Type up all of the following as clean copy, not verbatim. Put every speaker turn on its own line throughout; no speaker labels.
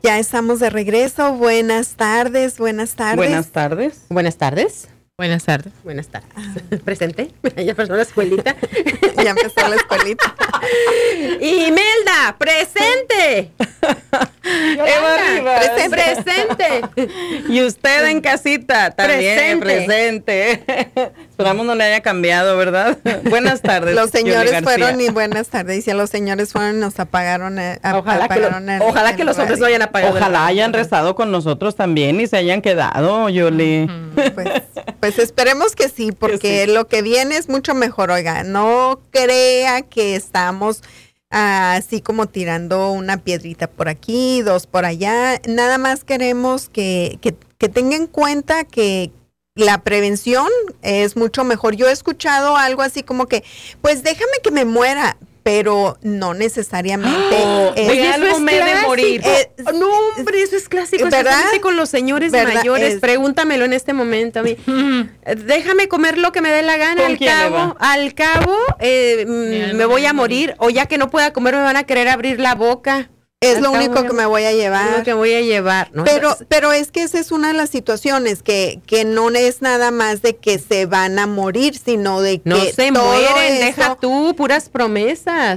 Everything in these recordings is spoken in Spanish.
Ya estamos de regreso. Buenas tardes, buenas tardes.
Buenas tardes.
Buenas tardes.
Buenas tardes.
Buenas tardes. ¿Presente? Ya pasó la escuelita.
Ya empezó la escuelita.
Imelda, presente.
Eva Rivas.
Presente.
Y usted en casita también presente. Esperamos no le haya cambiado, ¿verdad? Buenas tardes.
Los señores fueron y buenas tardes. Y a los señores fueron, nos apagaron.
Ojalá que los hombres no hayan apagado.
Ojalá hayan rezado con nosotros también y se hayan quedado, Yoli.
Pues esperemos que sí, porque lo que viene es mucho mejor. Oiga, no crea que estamos así como tirando una piedrita por aquí, dos por allá. Nada más queremos que tenga en cuenta que la prevención es mucho mejor. Yo he escuchado algo así como que, pues déjame que me muera, pero no necesariamente.
Algo me he de morir. No, hombre, eso es clásico.
¿Verdad?
Con los señores mayores. Pregúntamelo en este momento a mí. Déjame comer lo que me dé la gana. Al cabo, me voy a morir. O ya que no pueda comer, me van a querer abrir la boca.
Es lo único que me voy a llevar.
Es lo que voy a llevar. ¿No?
Pero es que esa es una de las situaciones que no es nada más de que se van a morir, sino de que
no se mueren, deja tú, puras promesas.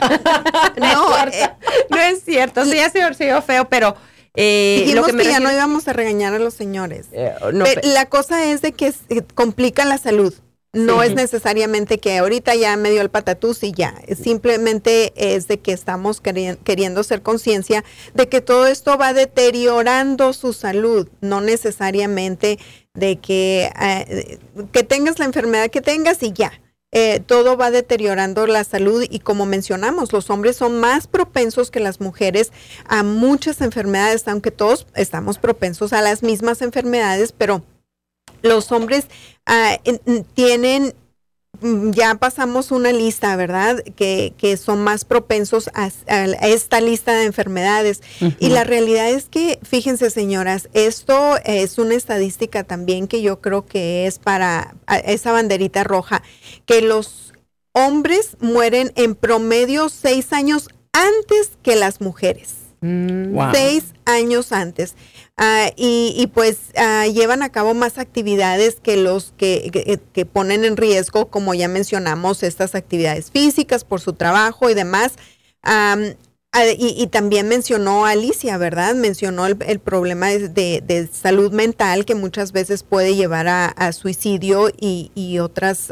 No es cierto. Sí, ya se oyó feo, pero
dijimos que ya no íbamos a regañar a los señores. La cosa es de que complica la salud. No es necesariamente que ahorita ya me dio el patatús y ya. Simplemente es de que estamos queriendo hacer conciencia de que todo esto va deteriorando su salud. No necesariamente de que tengas la enfermedad que tengas y ya. Todo va deteriorando la salud y como mencionamos, los hombres son más propensos que las mujeres a muchas enfermedades, aunque todos estamos propensos a las mismas enfermedades, pero los hombres tienen, ya pasamos una lista, ¿verdad? Que son más propensos a esta lista de enfermedades. Y la realidad es que, fíjense señoras, esto es una estadística también que yo creo que es para esa banderita roja, que los hombres mueren en promedio 6 años antes que las mujeres.
Wow.
6 años antes. Y pues llevan a cabo más actividades que los que ponen en riesgo, como ya mencionamos, estas actividades físicas por su trabajo y demás. Y también mencionó Alicia, ¿verdad? Mencionó el problema de salud mental que muchas veces puede llevar a suicidio y otras,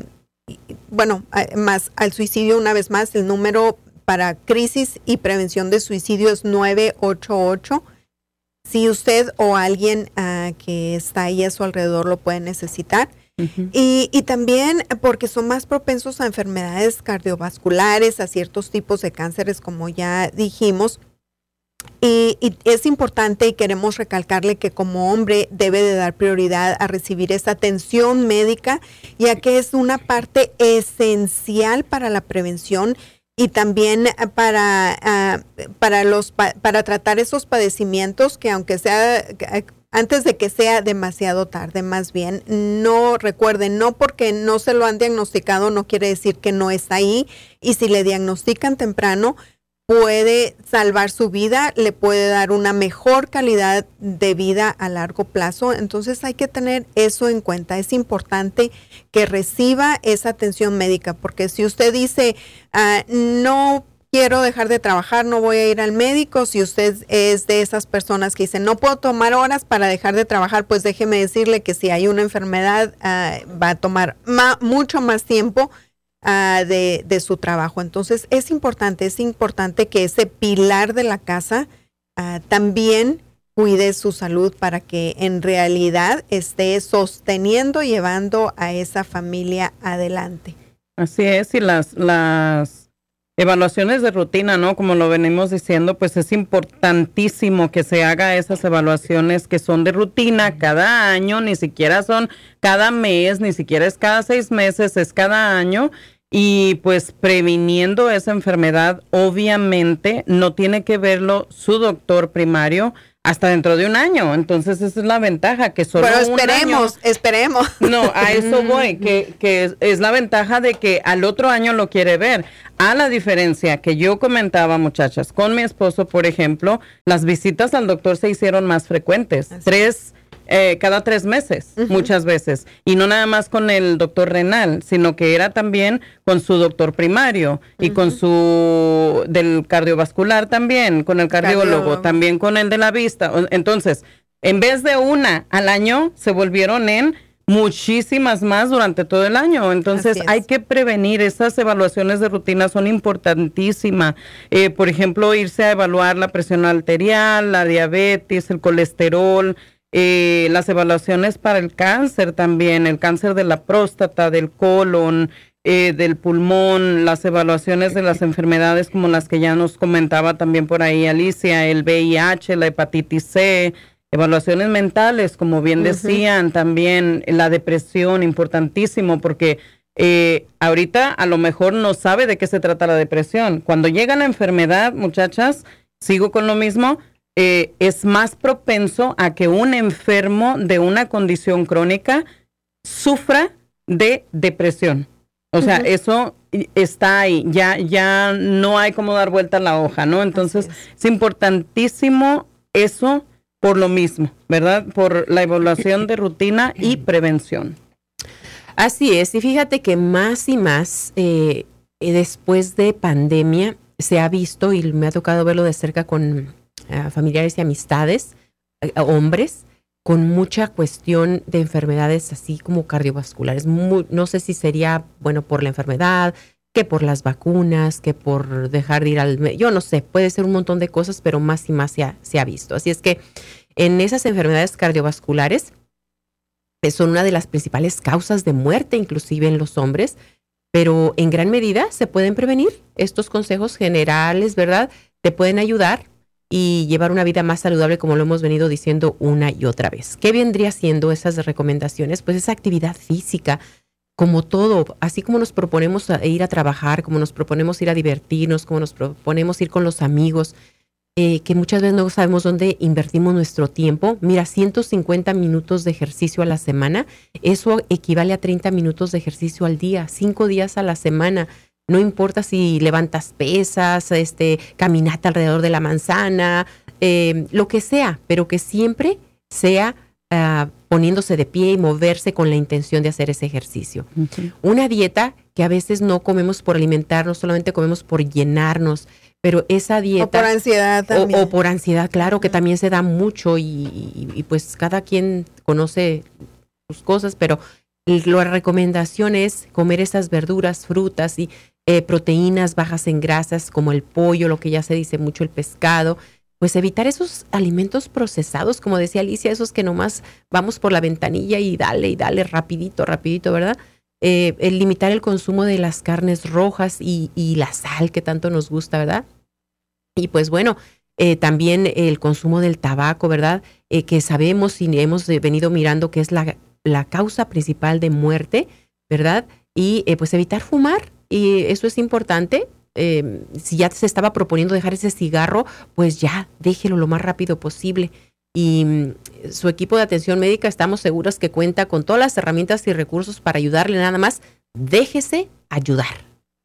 más al suicidio. Una vez más, el número para crisis y prevención de suicidio es 988. Si usted o alguien que está ahí a su alrededor lo puede necesitar. Y también porque son más propensos a enfermedades cardiovasculares, a ciertos tipos de cánceres, como ya dijimos. Y es importante y queremos recalcarle que como hombre debe de dar prioridad a recibir esta atención médica, ya que es una parte esencial para la prevención y también para tratar esos padecimientos que aunque sea antes de que sea demasiado tarde, más bien, recuerden, no porque no se lo han diagnosticado no quiere decir que no está ahí, y si le diagnostican temprano puede salvar su vida, le puede dar una mejor calidad de vida a largo plazo. Entonces hay que tener eso en cuenta. Es importante que reciba esa atención médica, porque si usted dice, no quiero dejar de trabajar, no voy a ir al médico, si usted es de esas personas que dicen, no puedo tomar horas para dejar de trabajar, pues déjeme decirle que si hay una enfermedad, va a tomar mucho más tiempo de su trabajo. Entonces es importante que ese pilar de la casa también cuide su salud para que en realidad esté sosteniendo, llevando a esa familia adelante.
Así es, y las evaluaciones de rutina, ¿no? Como lo venimos diciendo, pues es importantísimo que se haga esas evaluaciones que son de rutina cada año, ni siquiera son cada mes, ni siquiera es cada 6 meses, es cada año. Y pues previniendo esa enfermedad, obviamente no tiene que verlo su doctor primario, hasta dentro de un año. Entonces esa es la ventaja, que solo
pero esperemos.
No, a eso voy, que es la ventaja de que al otro año lo quiere ver. A la diferencia que yo comentaba, muchachas, con mi esposo, por ejemplo, las visitas al doctor se hicieron más frecuentes. Cada 3 meses, muchas veces. Y no nada más con el doctor renal, sino que era también con su doctor primario y con su del cardiovascular también, con el cardiólogo, también con el de la vista. Entonces, en vez de una al año, se volvieron en muchísimas más durante todo el año. Entonces, hay que prevenir. Esas evaluaciones de rutina son importantísimas. Por ejemplo, irse a evaluar la presión arterial, la diabetes, el colesterol, las evaluaciones para el cáncer también, el cáncer de la próstata, del colon, del pulmón, las evaluaciones de las enfermedades como las que ya nos comentaba también por ahí Alicia, el VIH, la hepatitis C, evaluaciones mentales, como bien decían, también la depresión, importantísimo, porque ahorita a lo mejor no sabe de qué se trata la depresión. Cuando llega la enfermedad, muchachas, sigo con lo mismo, es más propenso a que un enfermo de una condición crónica sufra de depresión. O sea, eso está ahí, ya no hay como dar vuelta a la hoja, ¿no? Entonces, es importantísimo eso por lo mismo, ¿verdad? Por la evaluación de rutina y prevención.
Así es, y fíjate que más y más después de pandemia se ha visto, y me ha tocado verlo de cerca con familiares y amistades, hombres, con mucha cuestión de enfermedades así como cardiovasculares. No sé si sería, bueno, por la enfermedad, que por las vacunas, que por dejar de ir al... Yo no sé, puede ser un montón de cosas, pero más y más se ha visto. Así es que en esas enfermedades cardiovasculares son una de las principales causas de muerte, inclusive en los hombres, pero en gran medida se pueden prevenir. Estos consejos generales, ¿verdad?, te pueden ayudar y llevar una vida más saludable, como lo hemos venido diciendo una y otra vez. ¿Qué vendría siendo esas recomendaciones? Pues esa actividad física, como todo, así como nos proponemos ir a trabajar, como nos proponemos ir a divertirnos, como nos proponemos ir con los amigos, que muchas veces no sabemos dónde invertimos nuestro tiempo. Mira, 150 minutos de ejercicio a la semana, eso equivale a 30 minutos de ejercicio al día, 5 días a la semana. No importa si levantas pesas, caminata alrededor de la manzana, lo que sea, pero que siempre sea poniéndose de pie y moverse con la intención de hacer ese ejercicio. Una dieta que a veces no comemos por alimentarnos, solamente comemos por llenarnos, pero esa dieta...
O por ansiedad también.
O por ansiedad, claro, que también se da mucho y pues cada quien conoce sus cosas, pero la recomendación es comer esas verduras, frutas y proteínas bajas en grasas como el pollo, lo que ya se dice mucho, el pescado. Pues evitar esos alimentos procesados, como decía Alicia, esos que nomás vamos por la ventanilla y dale rapidito, ¿verdad? El limitar el consumo de las carnes rojas y la sal que tanto nos gusta, ¿verdad? Y pues bueno, también el consumo del tabaco, ¿verdad? Que sabemos y hemos venido mirando que es la causa principal de muerte, ¿verdad? Y pues evitar fumar, y eso es importante. Si ya se estaba proponiendo dejar ese cigarro, pues ya déjelo lo más rápido posible. Y su equipo de atención médica, estamos seguros que cuenta con todas las herramientas y recursos para ayudarle. Nada más déjese ayudar.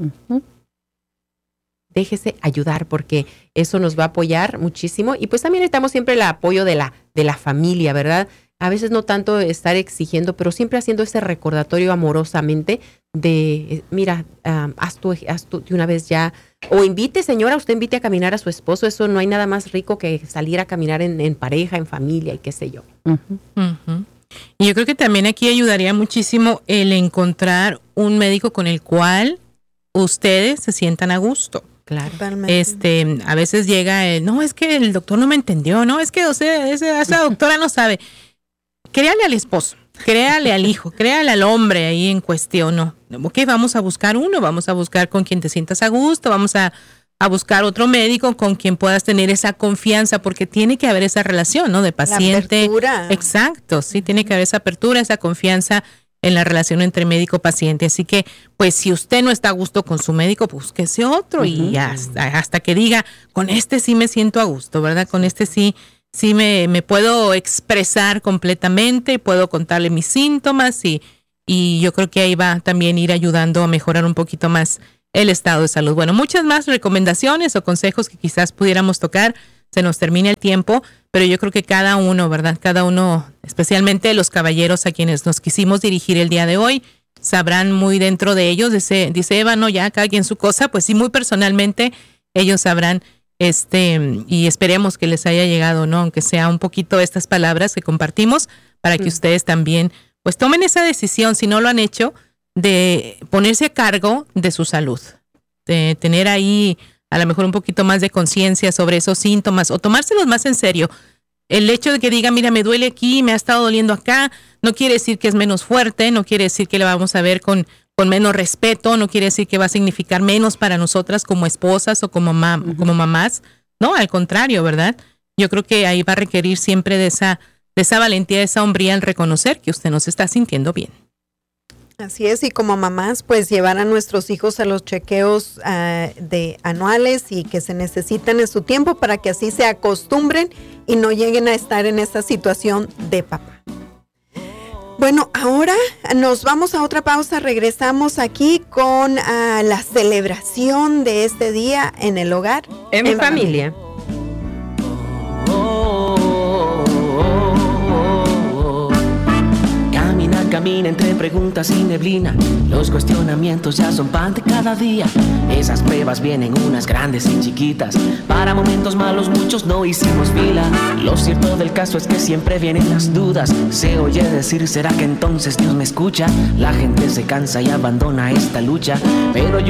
Déjese ayudar, porque eso nos va a apoyar muchísimo. Y pues también necesitamos siempre el apoyo de la familia, ¿verdad? A veces no tanto estar exigiendo, pero siempre haciendo ese recordatorio amorosamente de, mira, haz tú de una vez ya. O usted invite a caminar a su esposo. Eso no hay nada más rico que salir a caminar en pareja, en familia y qué sé yo.
Y yo creo que también aquí ayudaría muchísimo el encontrar un médico con el cual ustedes se sientan a gusto.
Claro.
A veces llega no, es que el doctor no me entendió, no, es que esa doctora no sabe. Créale al esposo, créale al hijo, créale al hombre ahí en cuestión, ¿no? Ok, vamos a buscar vamos a buscar con quien te sientas a gusto, vamos a buscar otro médico con quien puedas tener esa confianza, porque tiene que haber esa relación, ¿no? De paciente.
La apertura.
Exacto, sí, tiene que haber esa apertura, esa confianza en la relación entre médico-paciente. Así que, pues, si usted no está a gusto con su médico, búsquese otro y hasta que diga, con este sí me siento a gusto, ¿verdad? Con este sí sí me puedo expresar completamente, puedo contarle mis síntomas y yo creo que ahí va también ir ayudando a mejorar un poquito más el estado de salud. Bueno, muchas más recomendaciones o consejos que quizás pudiéramos tocar. Se nos termina el tiempo, pero yo creo que cada uno, ¿verdad? Cada uno, especialmente los caballeros a quienes nos quisimos dirigir el día de hoy, sabrán muy dentro de ellos, dice Eva, no, ya cada quien su cosa, pues sí, muy personalmente ellos sabrán, y esperemos que les haya llegado, ¿no? Aunque sea un poquito estas palabras que compartimos, para que ustedes también, pues tomen esa decisión, si no lo han hecho, de ponerse a cargo de su salud, de tener ahí a lo mejor un poquito más de conciencia sobre esos síntomas o tomárselos más en serio. El hecho de que diga, mira, me duele aquí, me ha estado doliendo acá, no quiere decir que es menos fuerte, no quiere decir que le vamos a ver con menos respeto, no quiere decir que va a significar menos para nosotras como esposas o como mamás. No, al contrario, ¿verdad? Yo creo que ahí va a requerir siempre de esa valentía, de esa hombría al reconocer que usted no se está sintiendo bien.
Así es, y como mamás, pues llevar a nuestros hijos a los chequeos de anuales y que se necesitan en su tiempo para que así se acostumbren y no lleguen a estar en esta situación de papá. Bueno, ahora nos vamos a otra pausa, regresamos aquí con la celebración de este día en el hogar.
En familia.
Camina entre preguntas y neblina. Los cuestionamientos ya son pan de cada día. Esas pruebas vienen unas grandes y chiquitas. Para momentos malos muchos no hicimos fila. Lo cierto del caso es que siempre vienen las dudas. Se oye decir, ¿será que entonces Dios me escucha? La gente se cansa y abandona esta lucha, pero yo